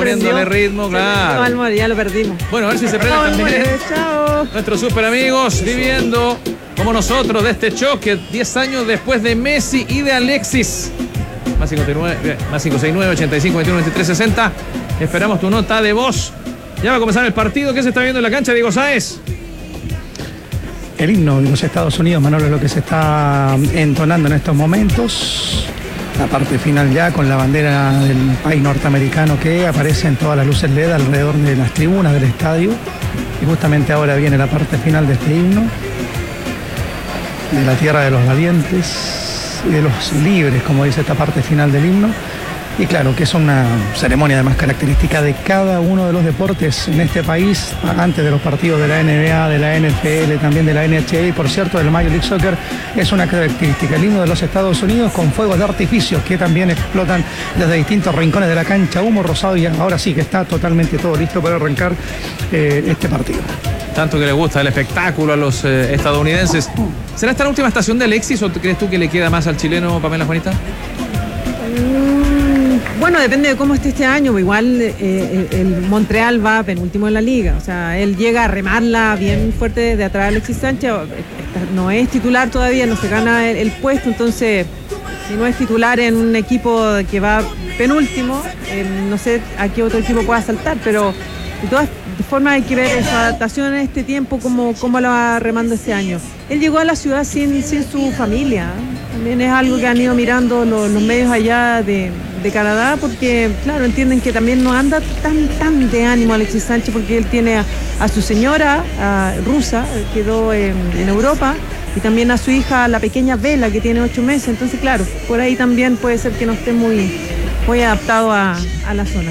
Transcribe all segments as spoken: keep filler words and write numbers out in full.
poniéndole ritmo, claro. Almor, ya lo perdimos. Bueno, a ver si se prende también. Chao. Nuestros super amigos viviendo como nosotros de este choque diez años después de Messi y de Alexis. Más cinco seis nueve, ochenta y cinco, veintiuno, veintitrés, sesenta. Esperamos tu nota de voz. Ya va a comenzar el partido. ¿Qué se está viendo en la cancha, Diego Sáez? El himno de los Estados Unidos, Manolo, es lo que se está entonando en estos momentos. La parte final ya con la bandera del país norteamericano que aparece en todas las luces L E D alrededor de las tribunas del estadio. Y justamente ahora viene la parte final de este himno. De la tierra de los valientes y de los libres, como dice esta parte final del himno. Y claro, que es una ceremonia además característica de cada uno de los deportes en este país, antes de los partidos de la N B A, de la N F L, también de la N H L y por cierto del Major League Soccer, es una característica. El himno de los Estados Unidos con fuegos de artificio que también explotan desde distintos rincones de la cancha, humo rosado, y ahora sí que está totalmente todo listo para arrancar eh, este partido. Tanto que le gusta el espectáculo a los eh, estadounidenses. ¿Será esta la última estación de Alexis o crees tú que le queda más al chileno, Pamela Juanita? Bueno, depende de cómo esté este año. Igual eh, el Montreal va penúltimo en la liga. O sea, él llega a remarla bien fuerte desde atrás. Alexis Sánchez no es titular todavía, no se gana el, el puesto. Entonces, si no es titular en un equipo que va penúltimo, eh, no sé a qué otro equipo pueda saltar. Pero de todas formas hay que ver su adaptación en este tiempo, cómo, cómo lo va remando este año. Él llegó a la ciudad sin, sin su familia. También es algo que han ido mirando los, los medios allá de, de Canadá, porque, claro, entienden que también no anda tan, tan de ánimo Alexis Sánchez, porque él tiene a, a su señora a, rusa, quedó en, en Europa, y también a su hija, la pequeña Vela, que tiene ocho meses. Entonces, claro, por ahí también puede ser que no esté muy, muy adaptado a, a la zona.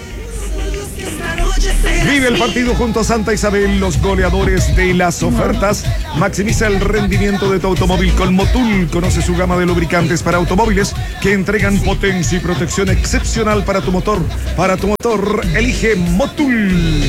Vive el partido junto a Santa Isabel, los goleadores de las ofertas. Maximiza el rendimiento de tu automóvil con Motul. Conoce su gama de lubricantes para automóviles que entregan potencia y protección excepcional para tu motor. Para tu motor, elige Motul.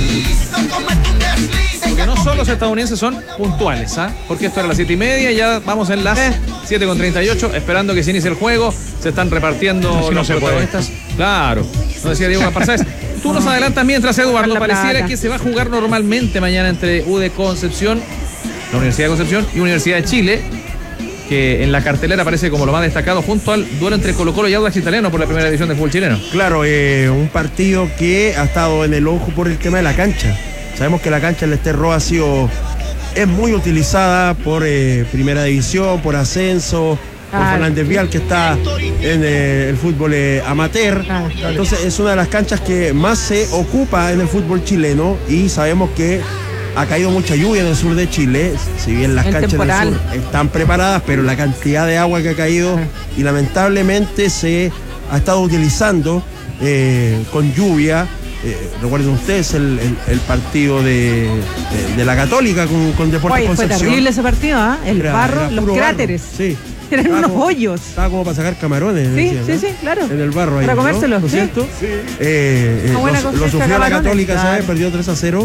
Porque no solo los estadounidenses son puntuales, ¿ah? ¿eh? Porque esto era las siete y media, ya vamos en las eh. siete con treinta y ocho, esperando que se inicie el juego. Se están repartiendo no, si los no protagonistas. Puede. Claro, nos decía Diego Gaspar. Tú nos adelantas mientras, Eduardo, pareciera plata. que se va a jugar normalmente mañana entre U D Concepción, la Universidad de Concepción y Universidad de Chile, que en la cartelera aparece como lo más destacado junto al duelo entre Colo-Colo y Audax Italiano por la primera división del fútbol chileno. Claro, eh, un partido que ha estado en el ojo por el tema de la cancha. Sabemos que la cancha del Ester Roa ha sido, es muy utilizada por eh, primera división, por ascenso, por ah, Fernández Vial, que está en eh, el fútbol eh, amateur. Ah, Entonces es una de las canchas que más se ocupa en el fútbol chileno, y sabemos que ha caído mucha lluvia en el sur de Chile. Si bien las el canchas temporal. del sur están preparadas, pero la cantidad de agua que ha caído ah. y lamentablemente se ha estado utilizando eh, con lluvia. Eh, recuerden ustedes el, el, el partido de, de, de la Católica con, con Deportes Oye, Concepción. Fue terrible ese partido, ¿ah? ¿eh? El era, barro, era los cráteres. Barro. Sí. Eran estaba unos como, hoyos. Estaba como para sacar camarones. Sí, decía, sí, ¿no? sí, claro. En el barro ahí. Para comérselos, ¿no? ¿No es sí. cierto? Sí. Eh, eh, lo, lo sufrió la Católica, claro. ¿sabes? Perdió tres a cero.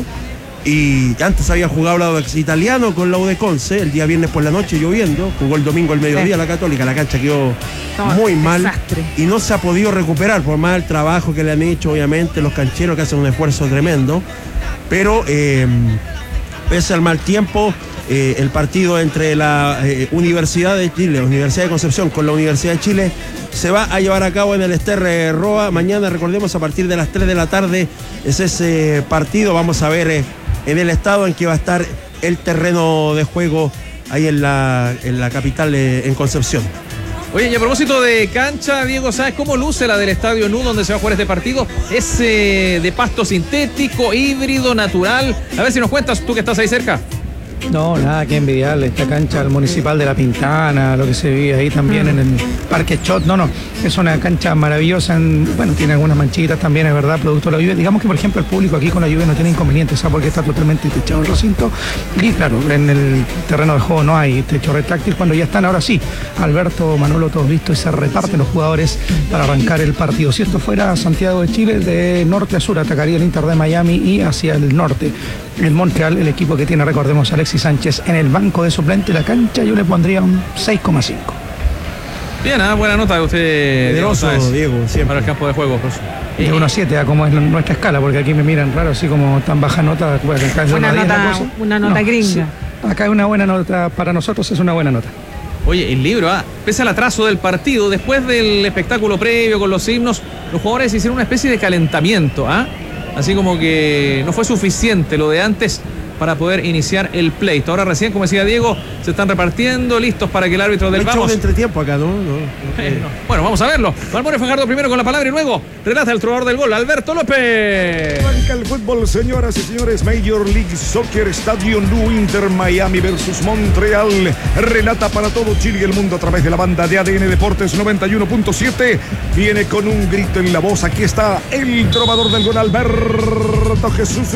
Y antes había jugado la Audax Italiano con la U D Conce, el día viernes por la noche lloviendo, jugó el domingo al mediodía sí. la Católica, la cancha quedó no, muy mal desastre. Y no se ha podido recuperar por más el trabajo que le han hecho, obviamente, los cancheros que hacen un esfuerzo tremendo, pero eh, pese al mal tiempo, eh, el partido entre la eh, Universidad de Chile, la Universidad de Concepción con la Universidad de Chile se va a llevar a cabo en el Ester Roa. Mañana, recordemos, a partir de las tres de la tarde es ese partido. Vamos a ver eh, en el estado en que va a estar el terreno de juego ahí en la, en la capital, eh, en Concepción. Oye, y a propósito de cancha, Diego, ¿sabes cómo luce la del Estadio N U donde se va a jugar este partido? Es eh, de pasto sintético, híbrido, natural. A ver si nos cuentas, tú que estás ahí cerca. No, nada que envidiarle esta cancha al Municipal de La Pintana, lo que se vive ahí también en el Parque Chot. No, no, es una cancha maravillosa. En, bueno, tiene algunas manchitas también, es verdad, producto de la lluvia. Digamos que, por ejemplo, el público aquí con la lluvia no tiene inconvenientes, ¿sabes? Porque está totalmente techado el recinto. Y claro, en el terreno de juego no hay techo retráctil. Cuando ya están, ahora sí, Alberto, Manolo, todos listos, y se reparten los jugadores para arrancar el partido. Si esto fuera Santiago de Chile, de norte a sur atacaría el Inter de Miami y hacia el norte el Montreal, el equipo que tiene, recordemos, Alexis Sánchez en el banco de suplente. La cancha yo le pondría un seis coma cinco. Bien, ¿eh? Buena nota de usted, Diego, Diego, siempre. Para el campo de juego. Pues. De uno a siete, como es nuestra escala, porque aquí me miran raro, así como tan baja nota. Bueno, acá es una, nota, una nota no, gringa. Sí, acá es una buena nota, para nosotros es una buena nota. Oye, el libro, ah, pese al atraso del partido, después del espectáculo previo con los himnos, los jugadores hicieron una especie de calentamiento, ¿ah? Así como que no fue suficiente lo de antes para poder iniciar el pleito. Ahora recién, como decía Diego, se están repartiendo, listos para que el árbitro del vamos. Un entretiempo acá, ¿no? no, no eh, no. Bueno, vamos a verlo. Balmores Fajardo primero con la palabra y luego relata el trovador del gol, Alberto López. Arranca el fútbol, señoras y señores. Major League Soccer, Estadio Nu, Inter Miami versus Montreal. Relata para todo Chile y el mundo a través de la banda de A D N Deportes noventa y uno punto siete. Viene con un grito en la voz. Aquí está el trovador del gol, Alberto Jesús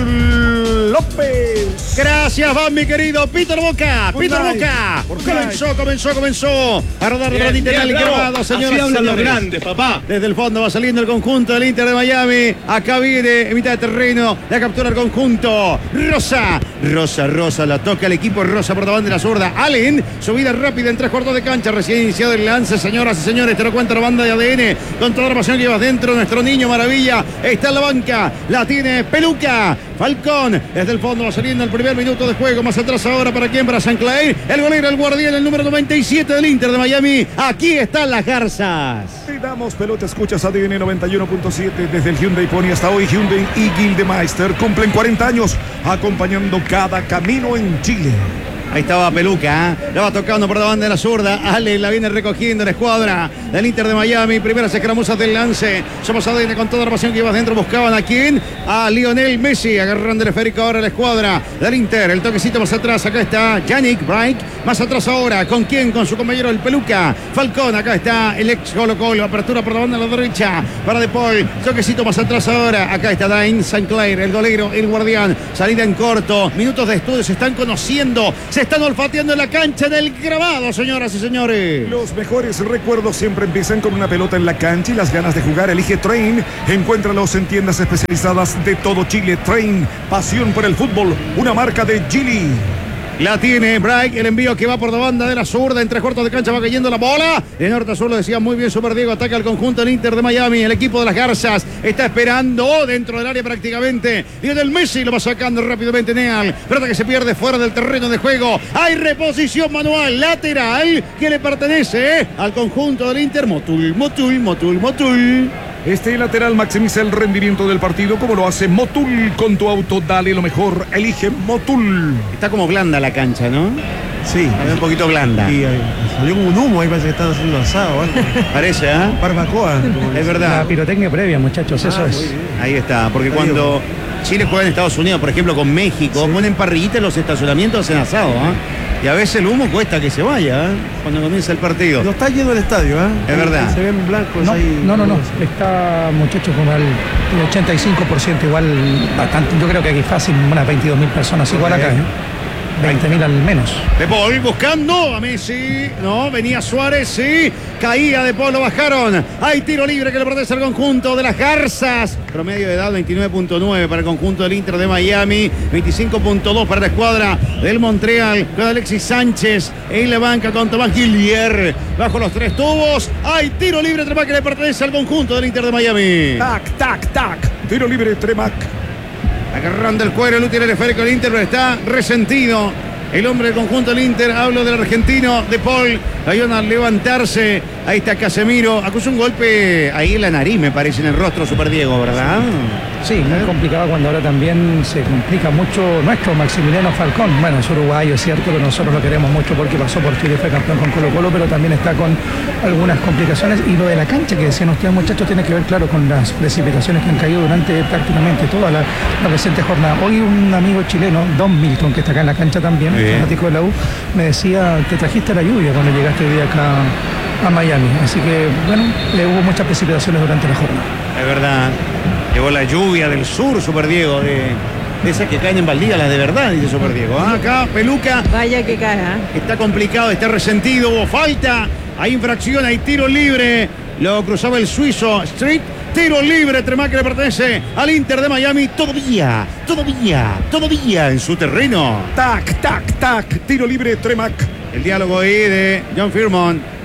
López. Gracias, Van, mi querido Peter Boca. Peter Boca. Comenzó, comenzó, comenzó a rodar de la Inter del grabado, señoras y señores. Grandes, papá. Desde el fondo va saliendo el conjunto del Inter de Miami. Acá viene en mitad de terreno la captura del conjunto. Rosa, Rosa, Rosa, la toca el equipo Rosa por la zurda. Allen, subida rápida en tres cuartos de cancha. Recién iniciado el lance, señoras y señores. Te lo cuenta la banda de A D N. Con toda la pasión que llevas dentro, nuestro niño maravilla está en la banca. La tiene Peluca. Falcón, desde el fondo va saliendo el primer minuto de juego. Más atrás ahora para quién, para Sanclair. El golero, el guardián, el número noventa y siete del Inter de Miami. Aquí están las garzas. Te damos pelota, escuchas A D N noventa y uno punto siete. Desde el Hyundai Pony hasta hoy, Hyundai y Gildemeister cumplen cuarenta años acompañando cada camino en Chile. Ahí estaba Peluca, ¿eh? La va tocando por la banda de la zurda. Ale la viene recogiendo la escuadra del Inter de Miami. Primeras escaramuzas del lance. Somos A D N con toda la pasión que iba adentro. Buscaban a quién, a Lionel Messi. Agarrando el esférico ahora la escuadra del Inter. El toquecito más atrás. Acá está Yannick Bright. Más atrás ahora. ¿Con quién? Con su compañero el Peluca. Falcón. Acá está el ex Colo Colo. Apertura por la banda de la derecha para De Paul. Toquecito más atrás ahora. Acá está Dain Sanclair, el golero, el guardián. Salida en corto. Minutos de estudio. Se están conociendo. Se están olfateando en la cancha del grabado, señoras y señores. Los mejores recuerdos siempre empiezan con una pelota en la cancha y las ganas de jugar. Elige Train. Encuéntralos en tiendas especializadas de todo Chile. Train, pasión por el fútbol. Una marca de Gili. La tiene Bright, el envío que va por la banda de la zurda, en tres cuartos de cancha va cayendo la bola. De norte a sur lo decía muy bien Super Diego, ataca al conjunto del Inter de Miami. El equipo de las garzas está esperando dentro del área prácticamente. Lionel Messi lo va sacando rápidamente Neal. Pelota que se pierde fuera del terreno de juego. Hay reposición manual lateral que le pertenece al conjunto del Inter. Motul, Motul, Motul, Motul. Este lateral maximiza el rendimiento del partido como lo hace Motul. Con tu auto dale lo mejor, elige Motul. Está como blanda la cancha, ¿no? Sí. Un poquito blanda. Y eh, salió como un humo ahí, parece que están haciendo asado. ¿Vale? Parece, ¿ah? ¿eh? Barbacoa. Es verdad. La pirotecnia previa, muchachos, ah, eso es. Ahí está, porque cuando Chile juega en Estados Unidos, por ejemplo, con México, sí, ponen parrillitas en los estacionamientos, hacen asado, ¿ah? ¿eh? Y a veces el humo cuesta que se vaya, ¿eh? Cuando comienza el partido. No está lleno el estadio, ¿eh? Es verdad. Se ven blancos no, ahí. No, no, no. Está, muchachos, como el ochenta y cinco por ciento igual, bastante. Yo creo que aquí fácil unas veintidós mil personas igual acá, ¿eh? veinte mil al menos. De Paul buscando a Messi. No, venía Suárez, sí. Caía De Paul, lo bajaron. Hay tiro libre que le pertenece al conjunto de las garzas. Promedio de edad veintinueve punto nueve para el conjunto del Inter de Miami. veinticinco punto dos para la escuadra del Montreal. Con Alexis Sánchez en la banca con Tomás Guillier. Bajo los tres tubos. Hay tiro libre Tremac que le pertenece al conjunto del Inter de Miami. Tac, tac, tac. Tiro libre Tremac. Agarrando el cuero, el útil el esférico del Inter, pero está resentido. El hombre del conjunto del Inter, hablo del argentino De Paul. Ayudan a levantarse. Ahí está Casemiro. Acusó un golpe ahí en la nariz, me parece, en el rostro, Super Diego, ¿verdad? Sí, muy complicado cuando ahora también se complica mucho nuestro Maximiliano Falcón. Bueno, es uruguayo, es cierto, pero nosotros lo queremos mucho porque pasó por Chile, fue campeón con Colo Colo, pero también está con algunas complicaciones. Y lo de la cancha que decían ustedes, muchachos, tiene que ver, claro, con las precipitaciones que han caído durante prácticamente toda la, la reciente jornada. Hoy un amigo chileno, Don Milton, que está acá en la cancha también, fanático de la U, me decía, te trajiste la lluvia cuando llegaste hoy día acá a Miami. Así que, bueno, le hubo muchas precipitaciones durante la jornada. Es verdad. Llegó la lluvia del sur, Super Diego, de, de esas que caen en Valdivia, las de verdad, dice Super Diego. Ah, acá, Peluca. Vaya que cae, ¿eh? Está complicado, está resentido, hubo falta, hay infracción, hay tiro libre. Lo cruzaba el suizo Street. Tiro libre, Tremac que le pertenece al Inter de Miami. Todavía, todavía, todavía en su terreno. Tac, tac, tac. Tiro libre, Tremac. El diálogo ahí de John Firmon.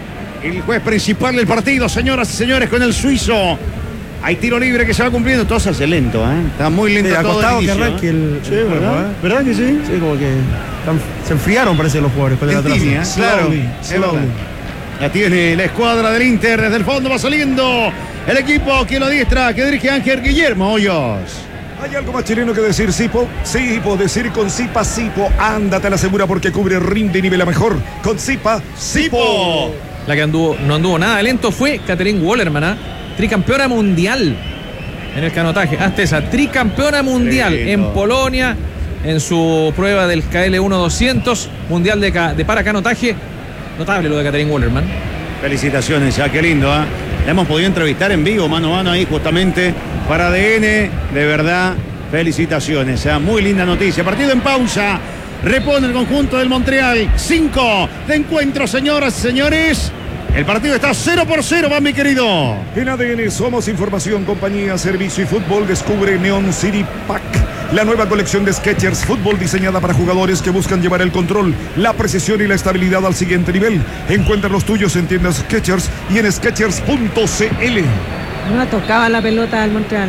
el juez principal del partido, señoras y señores, con el suizo. Hay tiro libre que se va cumpliendo. Todo se hace lento, ¿eh? Está muy lento sí, todo el que inicio, arranque ¿eh? el, sí, el ¿verdad? juego, ¿eh? ¿Verdad que sí? Sí, como que están, se enfriaron, parece, los jugadores. Con el atraso. Tibia, claro. Slowly, Es slowly. verdad. La tiene la escuadra del Inter. Desde el fondo va saliendo el equipo que lo diestra, que dirige Ángel Guillermo Hoyos. ¿Hay algo más chileno que decir, Sipo? Sipo, decir con Sipa, Sipo. Ándate a la segura porque cubre, rinde y nivela mejor. Con Sipa, Sipo. La que anduvo, no anduvo nada de lento fue Katherine Wallerman, ¿eh? Tricampeona mundial en el canotaje. Hasta esa, tricampeona mundial en Polonia, en su prueba del K L uno doscientos, mundial de, de paracanotaje. Notable lo de Katherine Wallerman. Felicitaciones, ya, qué lindo, ¿eh? La hemos podido entrevistar en vivo, mano a mano, ahí justamente para A D N. De verdad, felicitaciones, ¿eh? Muy linda noticia. Partido en pausa. Repone el conjunto del Montreal. Cinco de encuentro, señoras y señores. El partido está cero por cero, va, mi querido. En A D N somos información, compañía, servicio y fútbol. Descubre Neon City Pack, la nueva colección de Skechers Fútbol diseñada para jugadores que buscan llevar el control, la precisión y la estabilidad al siguiente nivel. Encuentra los tuyos en tiendas Skechers y en skechers punto c l. No tocaba la pelota al Montreal,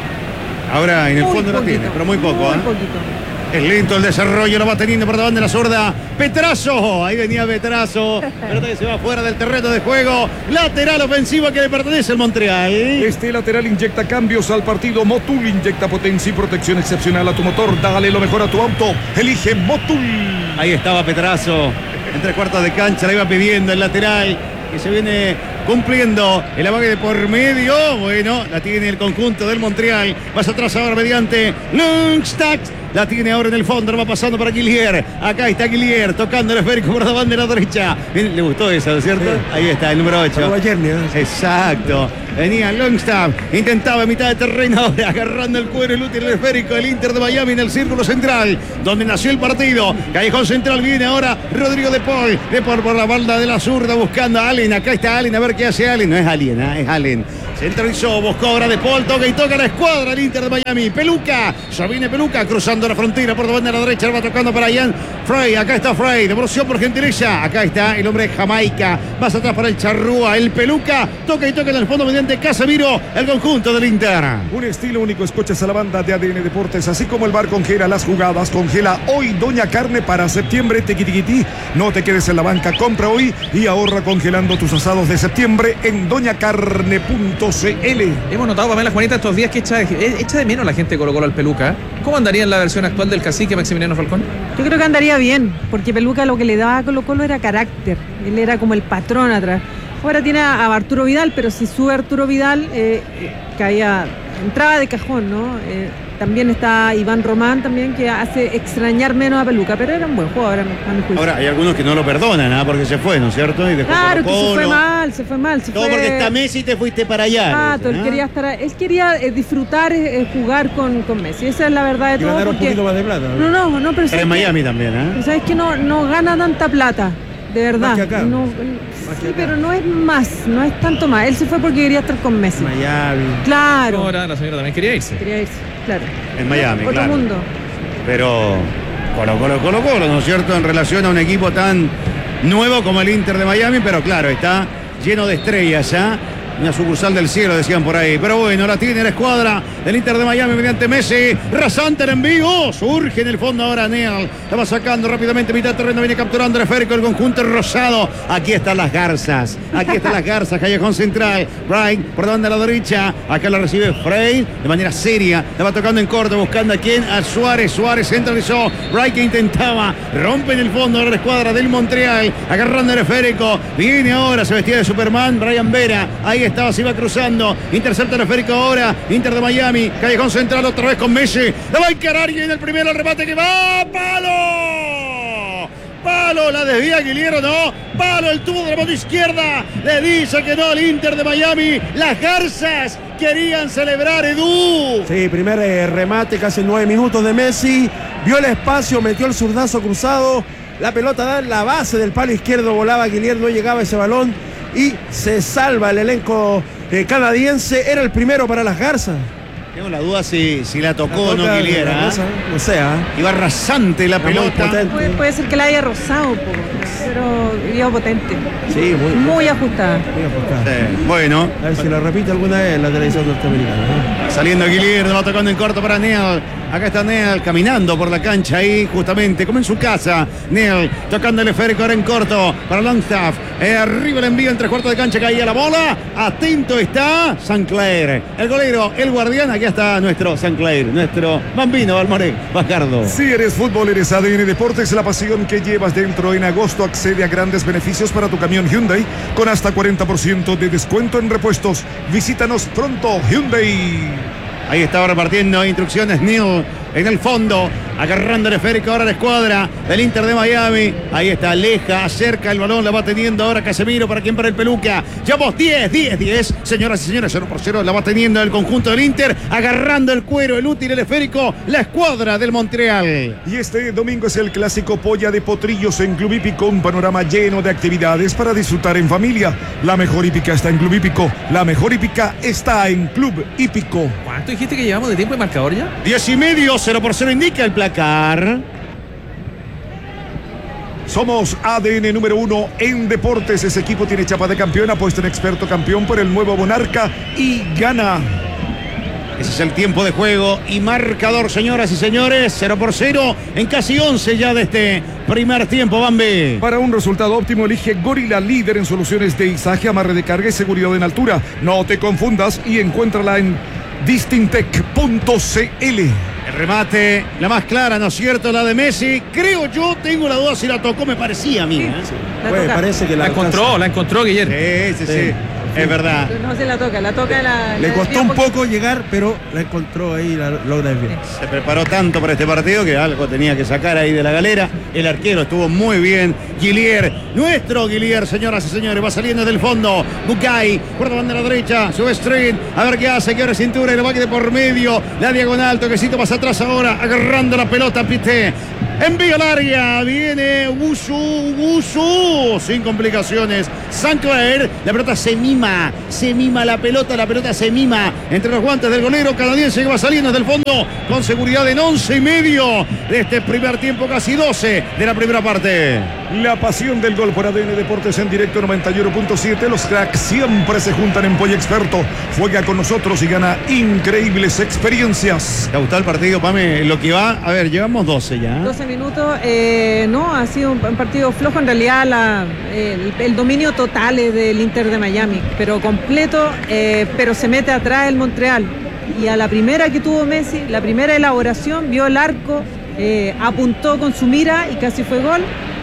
¿eh? Ahora en el Muy fondo la poquito, tiene, pero muy poco, muy ¿eh? poquito. Es lento el desarrollo, lo va teniendo por la la zurda. Petrazo, ahí venía Petrazo. Pelota que se va fuera del terreno de juego. Lateral ofensiva que le pertenece al Montreal. Este lateral inyecta cambios al partido. Motul inyecta potencia y protección excepcional a tu motor. Dale lo mejor a tu auto. Elige Motul. Ahí estaba Petrazo. En tres cuartos de cancha la iba pidiendo el lateral, que se viene cumpliendo el amague de por medio. Bueno, la tiene el conjunto del Montreal. Vas atrás ahora mediante Lundstad. La tiene ahora en el fondo, lo va pasando para Guillier. Acá está Guillier tocando el esférico por la bandera derecha. Bien, le gustó eso, ¿no es cierto? Sí. Ahí está, el número ocho. Exacto. Venía Longstaff, intentaba en mitad de terreno ahora, agarrando el cuero, el útil, el esférico del Inter de Miami en el círculo central, donde nació el partido. Callejón central viene ahora Rodrigo de Paul. De Paul por la balda de la zurda buscando a Allen. Acá está Allen, a ver qué hace Allen. No es Allen, ¿eh? Es Allen. Centralizó, buscó ahora de Paul, toca y toca la escuadra del Inter de Miami. Peluca, ya viene Peluca cruzando la frontera por la banda de la derecha, va tocando para Ian Frey. Acá está Frey, devolución por gentileza. Acá está el hombre de Jamaica, más atrás para el Charrúa, el Peluca, toca y toca en el fondo mediante Casemiro, el conjunto del Inter. Un estilo único, escuchas a la banda de A D N Deportes, así como el bar congela las jugadas. Congela hoy Doña Carne para septiembre, tiquitiquití. No te quedes en la banca, compra hoy y ahorra congelando tus asados de septiembre en doña carne punto c l. Hemos notado, Pamela Juanita, estos días que echa, echa de menos la gente de Colo Colo al Peluca. ¿Cómo andaría en la versión actual del cacique Maximiliano Falcón? Yo creo que andaría bien, porque Peluca lo que le daba a Colo Colo era carácter. Él era como el patrón atrás. Ahora tiene a Arturo Vidal, pero si sube Arturo Vidal, eh, caía, entraba de cajón, ¿no? Eh, también está Iván Román también, que hace extrañar menos a Peluca, pero era un buen jugador a mi juicio. Ahora, hay algunos que no lo perdonan, ¿ah? Porque se fue, ¿no es cierto? Y dejó claro, Colo que Colo. se fue mal, se fue mal. Se Todo fue... porque está Messi y te fuiste para allá. Ah, ¿no? él quería estar, él quería eh, disfrutar, eh, jugar con, con Messi. Esa es la verdad de y todo. ganar un Porque... poquito más de plata. No, no, no, pero, Pero en Miami también, ¿eh? pero sabes que no, no gana tanta plata, de verdad. Más que acá. No, Más sí, que acá. pero no es más, no es tanto más. Él se fue porque quería estar con Messi. Miami. Claro. Ahora la señora también quería irse. Quería irse, claro. En Miami, Otro claro. mundo. Pero Colo Colo, Colo Colo, ¿no es cierto? En relación a un equipo tan nuevo como el Inter de Miami, pero claro, está lleno de estrellas ya. Una sucursal del cielo, decían por ahí. Pero bueno, la tiene la escuadra del Inter de Miami mediante Messi. Rasanter en vivo. Surge en el fondo ahora Neal. La va sacando rápidamente. Mitad de terreno viene capturando el esférico el conjunto rosado. Aquí están las garzas. Aquí están las garzas. Callejón central. Brian por donde a la derecha. Acá la recibe Frey de manera seria. La va tocando en corto. Buscando a quién. A Suárez. Suárez centralizó. Brian que intentaba. Rompe en el fondo la escuadra del Montreal. Agarrando el esférico. Viene ahora. Se vestía de Superman. Brian Vera. Ahí estaba, se iba cruzando, intercepta el esférico ahora, Inter de Miami, callejón central otra vez con Messi, la va a encarar y en el primero el remate que va, ¡palo! ¡Palo! La desvía Guillermo, no, ¡palo! El tubo de la mano izquierda, le dice que no al Inter de Miami, las garzas querían celebrar, Edu. Sí, primer eh, remate, casi nueve minutos de Messi, vio el espacio, metió el zurdazo cruzado, la pelota da en la base del palo izquierdo, volaba Guillermo, no llegaba ese balón. Y se salva el elenco eh, canadiense. Era el primero para las garzas. Tengo la duda si, si la tocó o no Guiliera. ¿eh? No sea. Iba rasante la pelota. Puede, puede ser que la haya rozado, pero iba potente. Sí, muy, muy ajustada. Muy ajustada. Sí. Bueno. A ver si la repite alguna vez en la televisión norteamericana. ¿no? Saliendo Guiliera, va tocando en corto para Neal. Acá está Neal caminando por la cancha ahí, justamente, como en su casa. Neal tocando el esférico ahora en corto para Longstaff. Eh, arriba el envío en tres cuartos de cancha, caía la bola. Atento está Sancler. El golero, el guardián. Aquí está nuestro Sancler, nuestro bambino Valmoré, Bacardo. Si eres fútbol, eres A D N Deportes, la pasión que llevas dentro. En agosto accede a grandes beneficios para tu camión Hyundai con hasta cuarenta por ciento de descuento en repuestos. Visítanos pronto, Hyundai. Ahí estaba repartiendo instrucciones Neal en el fondo, agarrando el esférico ahora la escuadra del Inter de Miami. Ahí está, aleja, acerca el balón, la va teniendo ahora Casemiro para quien para el Peluca. Llevamos diez, diez, diez. Señoras y señores, cero por cero la va teniendo el conjunto del Inter, agarrando el cuero, el útil, el esférico, la escuadra del Montreal. Y este domingo es el clásico Polla de Potrillos en Club Hípico, un panorama lleno de actividades para disfrutar en familia. La mejor hípica está en Club Hípico, la mejor hípica está en Club Hípico. ¿Cuánto dijiste que llevamos de tiempo de marcador ya? Diez y medio, cero por cero indica el placar. Somos A D N número uno en deportes. Ese equipo tiene chapa de campeón, apuesta en experto campeón por el nuevo Monarca y gana. Ese es el tiempo de juego y marcador, señoras y señores. cero por cero en casi once ya de este primer tiempo, Bambi. Para un resultado óptimo, elige Gorilla, líder en soluciones de izaje, amarre de carga y seguridad en altura. No te confundas y encuéntrala en distintec punto c l. El remate, la más clara, ¿no es cierto? La de Messi. Creo yo, tengo la duda si la tocó, me parecía a mí. ¿eh? Pues, parece que la, la encontró, la encontró Guillermo. Sí, sí, sí, sí. Es verdad. No se la toca, la toca la. Le la costó un poquito. poco llegar, pero la encontró ahí, la logra bien. Se preparó tanto para este partido que algo tenía que sacar ahí de la galera. El arquero estuvo muy bien. Guilier, nuestro Guilier, señoras y señores, va saliendo del fondo. Bucay, por la bandera derecha, sube Street. A ver qué hace, que abre cintura y lo va a quedar por medio. La diagonal, toquecito más atrás ahora, agarrando la pelota, Pité. Envío larga, viene Wusu, Wusu, sin complicaciones. Sancler, la pelota se mima, se mima la pelota, la pelota se mima entre los guantes del golero canadiense que va saliendo desde el fondo con seguridad en once y medio de este primer tiempo, casi doce de la primera parte. La pasión del gol por A D N Deportes en directo noventa y uno punto siete. Los cracks siempre se juntan en Polla Experto. Juega con nosotros y gana increíbles experiencias. ¿Te ha gustado el partido, Pame? Lo que va, a ver, llevamos doce ya. doce minutos, eh, no, ha sido un, un partido flojo. En realidad la, el, el dominio total es del Inter de Miami, pero completo, eh, pero se mete atrás el Montreal. Y a la primera que tuvo Messi, la primera elaboración, vio el arco, eh, apuntó con su mira y casi fue gol.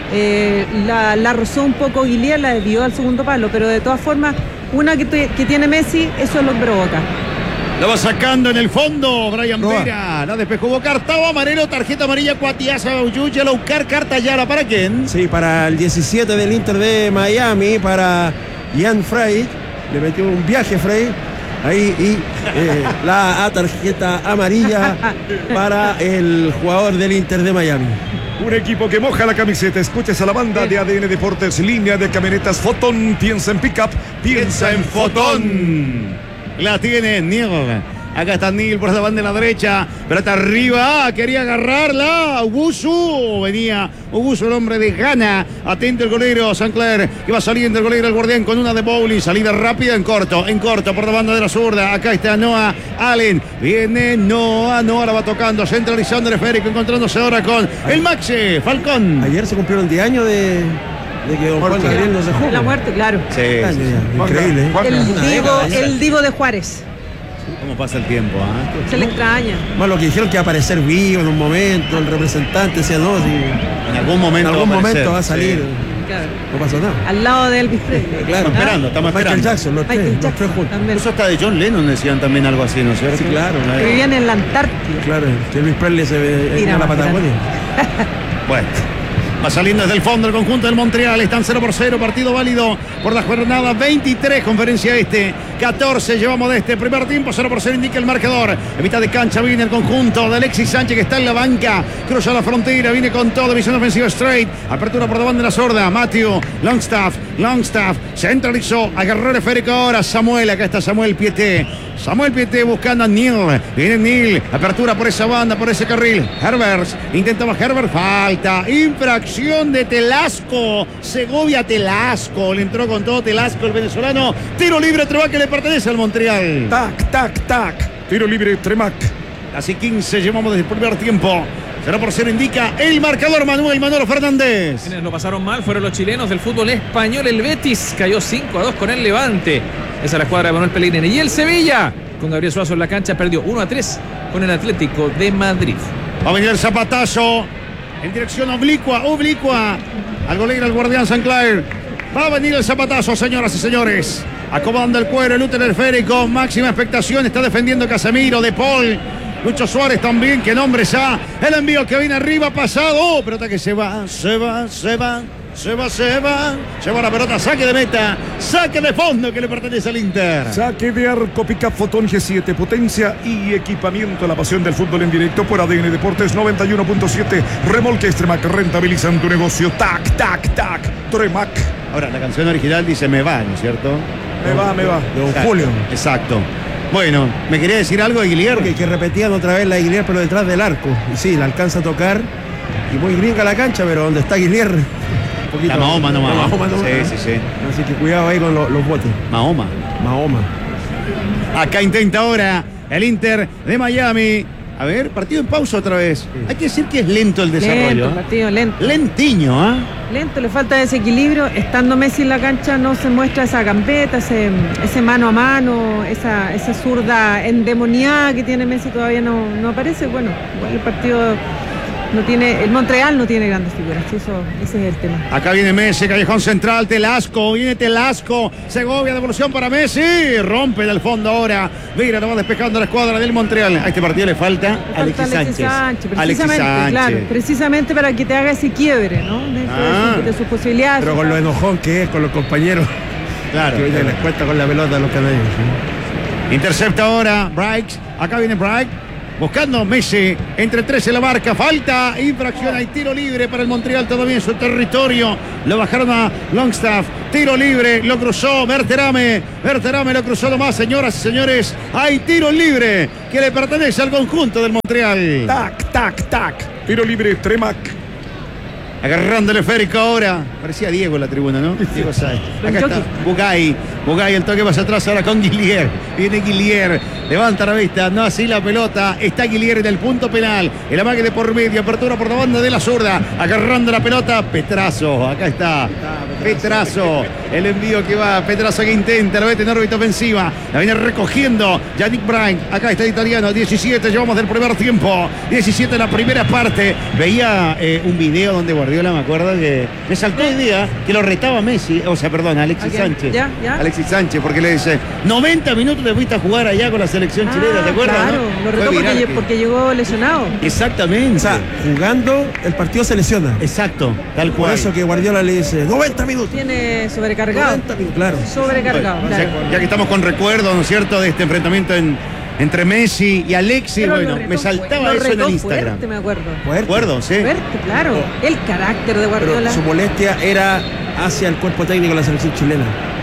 Eh, la, la rozó un poco Guilier, la desvió al segundo palo, pero de todas formas, una que, que tiene Messi, eso es lo que provoca. La va sacando en el fondo Brian Vera. La despejó Cartao amarelo, tarjeta amarilla, Cuatiaza, Uyuya, Laucar, carta Yara. ¿Para quién? Sí, para el diecisiete del Inter de Miami, para Jan Frey. Le metió un viaje Frey. Ahí y eh, la tarjeta amarilla para el jugador del Inter de Miami. Un equipo que moja la camiseta. Escuches a la banda de A D N Deportes, línea de camionetas Fotón. Piensa en pickup, piensa en Fotón. La tiene Neal. Acá está Neal por la banda de la derecha. Pelota arriba. Quería agarrarla. Ubusu. Venía Ubusu, el hombre de Ghana. Atento el golero Sancler. Que va saliendo el golero, el guardián con una de bowling. Salida rápida en corto. En corto por la banda de la zurda. Acá está Noah Allen. Viene Noah. Noah la va tocando. Centralizando el esférico. Encontrándose ahora con el Maxi Falcón. Ayer se cumplieron diez años de... de que don Juan Gabriel no se juega. La muerte, claro. Sí, sí, sí. Increíble. El divo, el divo de Juárez. ¿Cómo pasa el tiempo? ¿eh? Se le extraña. Más lo que dijeron que iba a aparecer vivo en un momento, el representante decía no, si En algún momento, en algún va, a momento aparecer, va a salir. sí. Claro. No pasó nada. Al lado de Elvis Presley. Claro. Estamos esperando, estamos Michael esperando. Jackson, los tres, Michael los tres Jackson juntos. también. Eso hasta de John Lennon decían también algo así, ¿no es cierto? Sí, claro. Que vivían en la Antártida. Claro, que Elvis Presley se ve Mira, en la más Patagonia. Bueno. Va saliendo desde el fondo el conjunto del Montreal. Están cero por cero. Partido válido por la jornada veintitrés. Conferencia este. catorce llevamos de este primer tiempo. cero por cero indica el marcador. En mitad de cancha viene el conjunto de Alexis Sánchez que está en la banca. Cruza la frontera. Viene con todo. Visión ofensiva straight. Apertura por la banda de la sorda. Matthew Longstaff. Longstaff centralizó, agarró el esférico ahora Samuel, acá está Samuel Pieté. Samuel Pieté buscando a Neil. Viene Neil, apertura por esa banda, por ese carril. Herbert, intentaba Herbert, falta. Infracción de Telasco. Segovia Telasco. Le entró con todo Telasco el venezolano. Tiro libre, Tremac, que le pertenece al Montreal. Tac, tac, tac. Tiro libre, Tremac. Así quince llevamos desde el primer tiempo. cero por cero indica el marcador. Manuel Manolo Fernández. Quienes lo pasaron mal fueron los chilenos del fútbol español. El Betis cayó cinco a dos con el Levante. Esa es la escuadra de Manuel Pellegrini. Y el Sevilla, con Gabriel Suazo en la cancha, perdió uno a tres con el Atlético de Madrid. Va a venir el zapatazo en dirección oblicua, oblicua al golero, al guardián Sanclair. Va a venir el zapatazo, señoras y señores. Acomodando el cuero, el útero esférico. Máxima expectación. Está defendiendo Casemiro, De Paul. Lucho Suárez también, que nombre ya. El envío que viene arriba, pasado. Oh, pelota que se va, se va, se va, se va, se va. Se va la pelota, saque de meta, saque de fondo que le pertenece al Inter. Saque de arco, pick-up Fotón G siete, potencia y equipamiento. La pasión del fútbol en directo por A D N Deportes noventa y uno punto siete. Remolques Tremac, rentabilizan tu negocio. Tac, tac, tac. Tremac. Ahora, la canción original dice Me va, ¿no es cierto? Me va, me va. De Don Exacto, Julio. Exacto. Bueno, ¿me quería decir algo de Guilier? Que, que repetían otra vez la Guilier, pero detrás del arco. Y sí, la alcanza a tocar. Y muy gringa la cancha, pero donde está Guilier. Un poquito. La Mahoma nomás. Mahoma nomás. Sí, sí, sí. Así que cuidado ahí con lo, los botes. Mahoma. Mahoma. Acá intenta ahora el Inter de Miami. A ver, partido en pausa otra vez. Sí. Hay que decir que es lento el desarrollo. Lento, partido lento. Lentiño, ¿ah? ¿eh? Lento, le falta desequilibrio. Estando Messi en la cancha no se muestra esa gambeta, ese, ese mano a mano, esa, esa zurda endemoniada que tiene Messi todavía no, no aparece. Bueno, igual el partido no tiene, el Montreal no tiene grandes figuras, eso, ese es el tema. Acá viene Messi, callejón central, Telasco, viene Telasco, Segovia, devolución para Messi, rompe del fondo ahora, mira, lo va despejando la escuadra del Montreal. A este partido le falta, le falta Alexis, Alexis Sánchez. Sánchez. Precisamente, Alexis Sánchez. Claro, precisamente para que te haga ese quiebre, ¿no? De, ah, de, de sus posibilidades. Pero con lo enojón que es con los compañeros. Claro. Que hoy claro. les cuesta con la pelota a los canadienses. ¿Sí? Intercepta ahora Bright, acá viene Bright. Buscando Messi, entre tres se la marca, falta, infracción, hay tiro libre para el Montreal todavía en su territorio. Lo bajaron a Longstaff, tiro libre, lo cruzó Berterame, Berterame lo cruzó nomás, señoras y señores. Hay tiro libre que le pertenece al conjunto del Montreal. Tac, tac, tac. Tiro libre, Tremac. Agarrando el esférico ahora. Parecía Diego en la tribuna, ¿no? Diego Sáenz. Acá está Bugay. Bugay, el toque más atrás ahora con Guilier. Viene Guilier. Levanta la vista. No así la pelota. Está Guilier en el punto penal. El amague de por medio. Apertura por la banda de la zurda. Agarrando la pelota. Petrazo. Acá está. Petrazo. El envío que va. Petrazo que intenta. Lo mete en órbita ofensiva. La viene recogiendo Yannick Bryan. Acá está el italiano. diecisiete. Llevamos del primer tiempo. diecisiete en la primera parte. Veía eh, un video donde Guardiola, me acuerdo que me saltó el día que lo retaba Messi, o sea, perdón, Alexis okay. Sánchez. ¿Ya? ¿Ya? Alexis Sánchez, porque le dice, noventa minutos te fuiste a jugar allá con la selección ah, chilena, ¿te acuerdas? Claro, ¿no? lo retó porque, porque llegó lesionado. Exactamente. O sea, jugando, el partido se lesiona. Exacto, tal cual. Por eso que Guardiola le dice, noventa minutos. Tiene sobrecargado. noventa minutos, claro. Sobrecargado. Bueno, claro. ya, ya que estamos con recuerdos, ¿no es cierto?, de este enfrentamiento en, entre Messi y Alexis, Pero bueno, me saltaba eso en el Instagram. Fuerte, me acuerdo. ¿De acuerdo? Sí. Fuerte, claro. Oh. El carácter de Guardiola. Pero su molestia era hacia el cuerpo técnico de la selección chilena,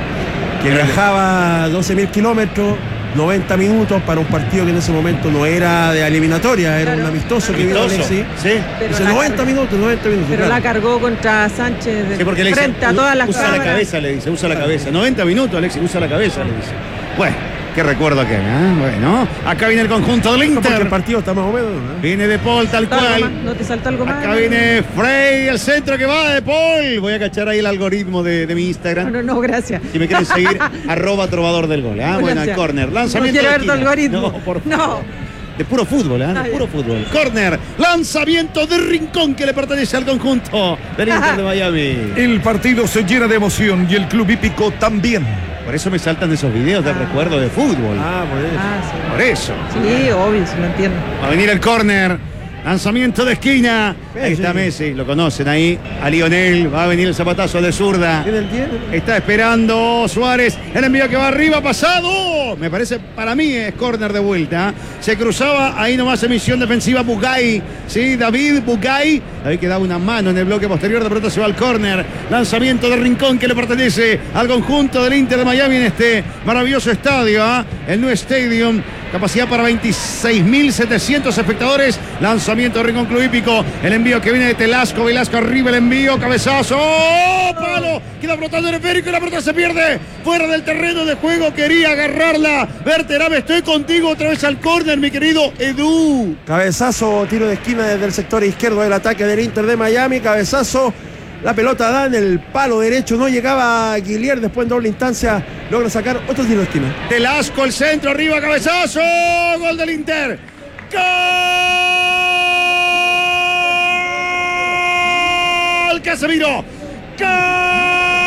que viajaba doce mil kilómetros, noventa minutos para un partido que en ese momento no era de eliminatoria, era claro. un amistoso que vino Alexis. Sí. Dice noventa minutos, noventa minutos. Pero claro. la cargó contra Sánchez de sí, porque le frente dice, a todas las usa cámaras. la cabeza, le dice, usa la cabeza. noventa minutos, Alexis, usa la cabeza, le dice. Bueno. Qué recuerdo aquel, ¿eh? Bueno, acá viene el conjunto del Inter. Porque el partido está más o menos, ¿no? Viene De Paul, tal cual. ¿No te saltó algo más? Acá viene Frey, el centro que va De Paul. Voy a cachar ahí el algoritmo de, de mi Instagram. No, no, no, gracias. Si me quieren seguir, arroba trovador del gol. ¿Ah? Bueno, el córner. Lanzamiento. No quiero ver tu algoritmo. No, por favor. No. De puro fútbol, ¿eh? De puro fútbol. Córner, lanzamiento de rincón que le pertenece al conjunto del Inter de Miami. El partido se llena de emoción y el club hípico también. Por eso me saltan esos videos de ah. recuerdo de fútbol. Ah, por eso. Ah, sí. Por eso. Sí, obvio, se lo entiendo. Va a venir el córner. Lanzamiento de esquina. Messi. Ahí está Messi, lo conocen ahí. A Lionel, va a venir el zapatazo de zurda. Está esperando Suárez. El envío que va arriba, pasado. Me parece, para mí es córner de vuelta. Se cruzaba ahí nomás en misión defensiva Bugay. Sí, David Bugay. David que da una mano en el bloque posterior. De pronto se va al córner. Lanzamiento de Rincón que le pertenece al conjunto del Inter de Miami en este maravilloso estadio. ¿eh? El New Stadium. Capacidad para veintiséis mil setecientos espectadores. Lanzamiento de Rincón Club Hípico. El envío que viene de Telasco. Velasco arriba el envío. Cabezazo. ¡Oh, palo! Queda flotando el esférico y la pelota se pierde. Fuera del terreno de juego. Quería agarrarla. Berterame, estoy contigo otra vez al córner, mi querido Edu. Cabezazo, tiro de esquina desde el sector izquierdo del ataque del Inter de Miami. Cabezazo. La pelota da en el palo derecho, no llegaba Guillier, después en doble instancia logra sacar otro tiro de esquina. Telasco, el centro, arriba, cabezazo, gol del Inter. ¡Gol! Casemiro. ¡Gol!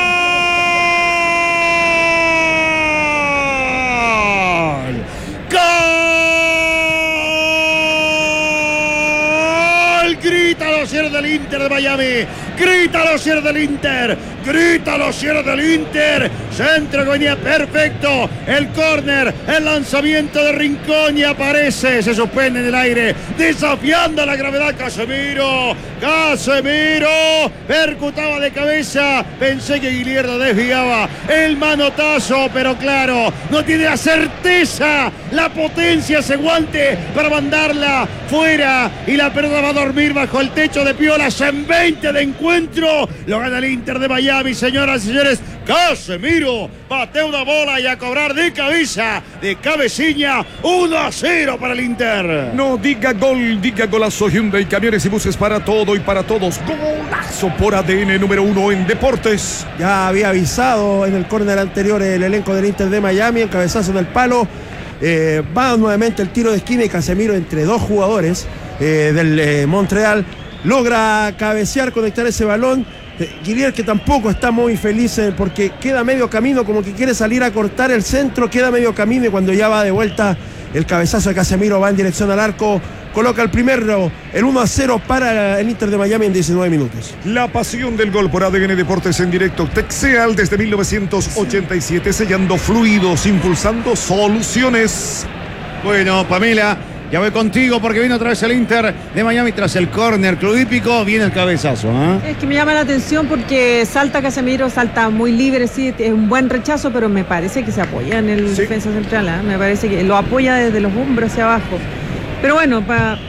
¡Gol! Grita los cierres del Inter de Miami. Grita los cierres del Inter. Grita los cierres del Inter. Centro que venía perfecto. El córner. El lanzamiento de Rincón y aparece. Se suspende en el aire. Desafiando la gravedad. Casemiro. Casemiro. Percutaba de cabeza. Pensé que Guillermo desviaba el manotazo. Pero claro, no tiene la certeza. La potencia, ese guante para mandarla fuera. Y la pelota va a dormir bajo el techo de Piolas en veinte de encuentro. Lo gana el Inter de Miami, señoras y señores. Casemiro patea una bola y a cobrar de cabeza, de cabeciña, uno a cero para el Inter. No diga gol, diga golazo. Hyundai, camiones y buses para todo y para todos. Golazo por A D N número uno en deportes. Ya había avisado en el córner anterior el elenco del Inter de Miami, el cabezazo en el palo. Eh, va nuevamente el tiro de esquina y Casemiro entre dos jugadores eh, del eh, Montreal logra cabecear, conectar ese balón. Eh, Guillier que tampoco está muy feliz eh, porque queda medio camino, como que quiere salir a cortar el centro, queda medio camino y cuando ya va de vuelta el cabezazo de Casemiro va en dirección al arco, coloca el primero, el uno a cero para el Inter de Miami en diecinueve minutos. La pasión del gol por A D N Deportes en directo. Texeal desde mil novecientos ochenta y siete, sellando fluidos, impulsando soluciones. Bueno, Pamela, ya voy contigo porque viene otra vez el Inter de Miami tras el córner. Club Hípico, viene el cabezazo. ¿eh? Es que me llama la atención porque salta Casemiro, salta muy libre, sí, es un buen rechazo, pero me parece que se apoya en el sí. defensa central. ¿eh? Me parece que lo apoya desde los hombros hacia abajo. Pero bueno, para... Pa